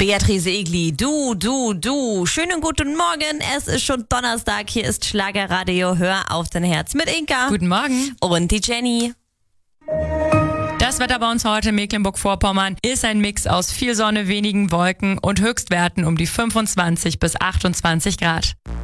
Beatrice Egli, du. Schönen guten Morgen, es ist schon Donnerstag, hier ist Schlagerradio, hör auf dein Herz mit Inka. Guten Morgen. Und die Jenny. Das Wetter bei uns heute in Mecklenburg-Vorpommern ist ein Mix aus viel Sonne, wenigen Wolken und Höchstwerten um die 25 bis 28 Grad.